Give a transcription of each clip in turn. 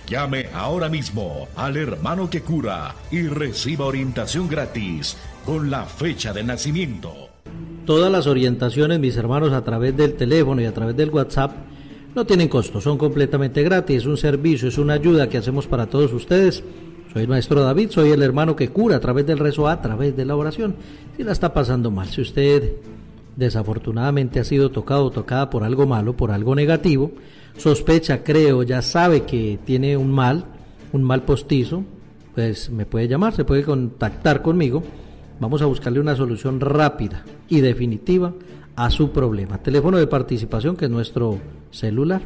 Llame ahora mismo al hermano que cura y reciba orientación gratis con la fecha de nacimiento. Todas las orientaciones, mis hermanos, a través del teléfono y a través del WhatsApp no tienen costo, son completamente gratis, es un servicio, es una ayuda que hacemos para todos ustedes. Soy el maestro David, soy el hermano que cura a través del rezo, a través de la oración. Si la está pasando mal, si usted desafortunadamente ha sido tocado o tocada por algo malo, por algo negativo, sospecha, creo, ya sabe que tiene un mal postizo, pues me puede llamar, se puede contactar conmigo. Vamos a buscarle una solución rápida y definitiva a su problema. Teléfono de participación, que es nuestro celular,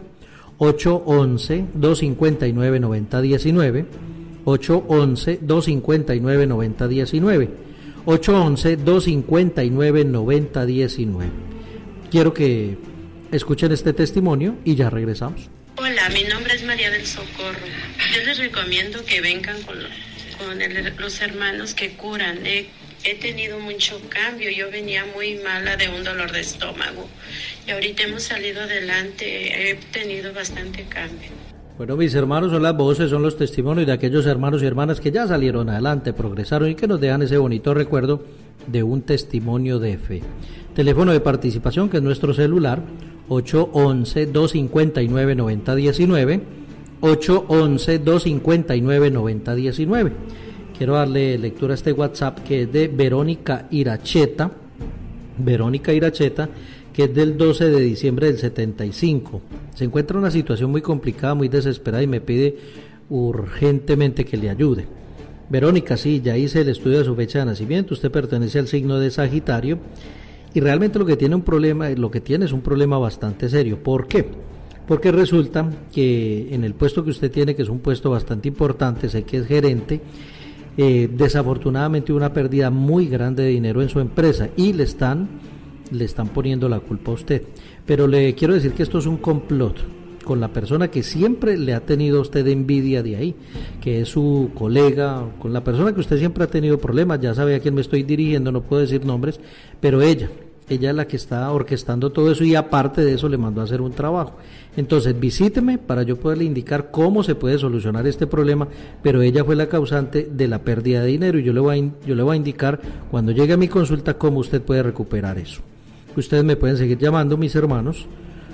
811-259-9019, 811-259-9019, 811-259-9019. Quiero que escuchen este testimonio y ya regresamos. Hola, mi nombre es María del Socorro. Yo les recomiendo que vengan con los hermanos que curan. He tenido mucho cambio. Yo venía muy mala de un dolor de estómago y ahorita hemos salido adelante. He tenido bastante cambio. Bueno, mis hermanos, son las voces, son los testimonios de aquellos hermanos y hermanas que ya salieron adelante, progresaron y que nos dejan ese bonito recuerdo de un testimonio de fe. Teléfono de participación, que es nuestro celular, 811-259-9019, 811-259-9019. Quiero darle lectura a este WhatsApp que es de Verónica Iracheta, que es del 12 de diciembre del 75. Se encuentra en una situación muy complicada, muy desesperada y me pide urgentemente que le ayude. Verónica, sí, ya hice el estudio de su fecha de nacimiento, usted pertenece al signo de Sagitario y realmente lo que tiene es un problema bastante serio. ¿Por qué? Porque resulta que en el puesto que usted tiene, que es un puesto bastante importante, sé que es gerente, desafortunadamente hubo una pérdida muy grande de dinero en su empresa y le están poniendo la culpa a usted. Pero le quiero decir que esto es un complot con la persona que siempre le ha tenido a usted envidia de ahí, que es su colega, con la persona que usted siempre ha tenido problemas. Ya sabe a quién me estoy dirigiendo, no puedo decir nombres, pero ella es la que está orquestando todo eso y aparte de eso le mandó a hacer un trabajo. Entonces visíteme para yo poderle indicar cómo se puede solucionar este problema, pero ella fue la causante de la pérdida de dinero y yo le voy a indicar cuando llegue a mi consulta cómo usted puede recuperar eso. Ustedes me pueden seguir llamando, mis hermanos,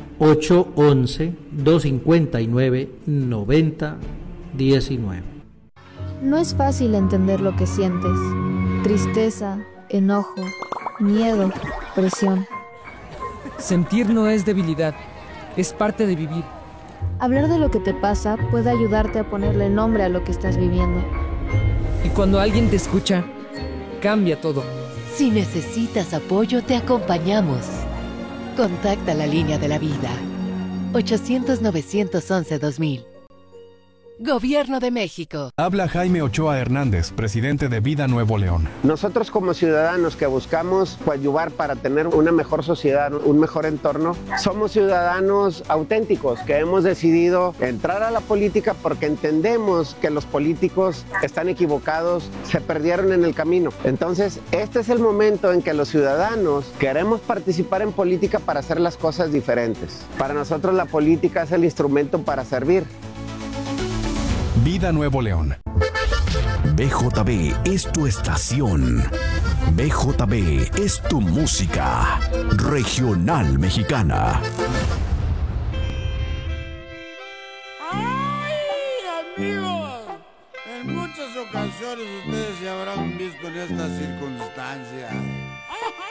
811-259-9019. No es fácil entender lo que sientes. Tristeza, enojo, miedo, presión. Sentir no es debilidad, es parte de vivir. Hablar de lo que te pasa puede ayudarte a ponerle nombre a lo que estás viviendo. Y cuando alguien te escucha, cambia todo. Si necesitas apoyo, te acompañamos. Contacta la línea de la vida. 800-911-2000. Gobierno de México. Habla Jaime Ochoa Hernández, presidente de Vida Nuevo León. Nosotros como ciudadanos que buscamos coadyuvar para tener una mejor sociedad, un mejor entorno, somos ciudadanos auténticos que hemos decidido entrar a la política porque entendemos que los políticos están equivocados, se perdieron en el camino. Entonces, este es el momento en que los ciudadanos queremos participar en política para hacer las cosas diferentes. Para nosotros la política es el instrumento para servir. Vida Nuevo León. BJB es tu estación. BJB es tu música regional mexicana. ¡Ay, amigos! En muchas ocasiones ustedes se habrán visto en esta circunstancia.